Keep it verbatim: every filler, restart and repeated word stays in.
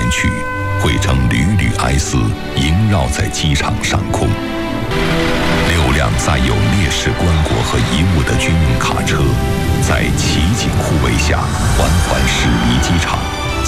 曲，汇成缕缕哀思，萦绕在机场上空。六辆载有烈士棺椁和遗物的军用卡车，在骑警护卫下缓缓驶离机场。